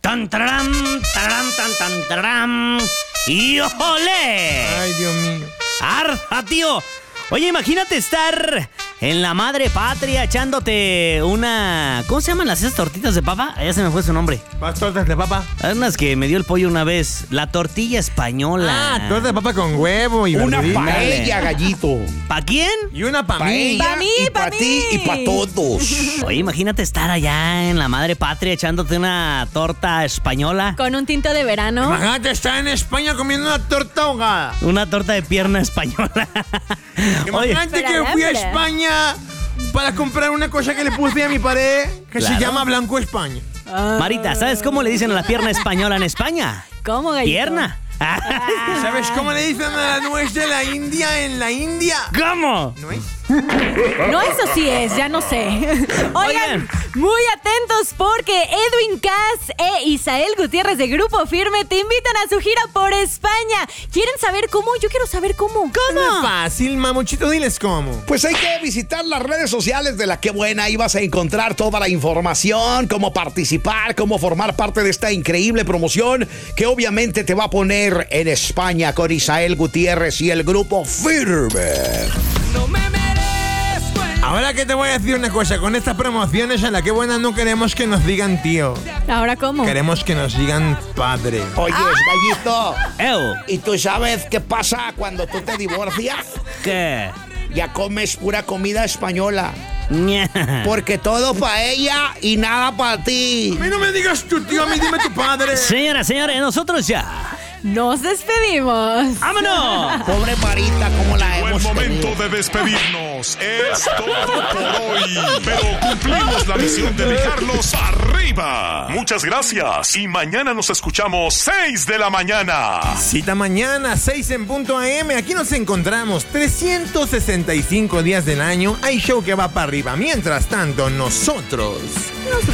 Tan, tarán, tarán, tan, tan, tarán. ¡Y ole! Ay, Dios mío. ¡Arja, tío! Oye, imagínate estar en la madre patria echándote una... ¿Cómo se llaman esas tortitas de papa? Ya se me fue su nombre. ¿Más tortas de papa? Unas que me dio el pollo una vez. La tortilla española. Ah, tortas de papa con huevo y Una verdurita. paella, gallito. ¿Pa' quién? Y una pa' mí. Paella Pa' mí, y pa' pa' ti mí. y pa' todos. Oye, imagínate estar allá en la madre patria echándote una torta española. Con un tinto de verano. Imagínate estar en España comiendo una torta ahogada. Una torta de pierna española. Oye, Imagínate que Pero fui a hambre. España para comprar una cosa que le puse a mi pared que se Claro. llama Blanco España. Marita, ¿sabes cómo le dicen a la pierna española en España? ¿Cómo, gallito? Pierna. ¿Sabes cómo le dicen a la nuez de la India en la India? ¿Cómo? ¿Nuez? No, eso sí es, ya no sé. Oigan, Oigan. muy atentos porque Edwin Cass e Isael Gutiérrez de Grupo Firme te invitan a su gira por España. ¿Quieren saber cómo? Yo quiero saber cómo. No es fácil, mamuchito, diles cómo. Pues hay que visitar las redes sociales de La Qué Buena. Ahí vas a encontrar toda la información, cómo participar, cómo formar parte de esta increíble promoción que obviamente te va a poner en España con Isael Gutiérrez y el Grupo Firme. Ahora que te voy a decir una cosa, con estas promociones en La Qué Buena no queremos que nos digan tío, ¿Ahora cómo? queremos que nos digan padre. Oye, gallito, Ew, ¿y tú sabes qué pasa cuando tú te divorcias? ¿qué? Ya comes pura comida española. Ña. Porque todo para ella y nada para ti. A mí no me digas tu tío, a mí dime tu padre. Señoras, señores, nosotros ya. Nos despedimos. ¡Vámonos! Pobre Marita, ¿cómo la Buen hemos momento tenido? de despedirnos. Es todo por hoy. Pero cumplimos la misión de dejarlos arriba. Muchas gracias. Y mañana nos escuchamos 6 de la mañana. Cita mañana, 6 en punto AM. Aquí nos encontramos 365 días del año. Hay show que va para arriba. Mientras tanto, nosotros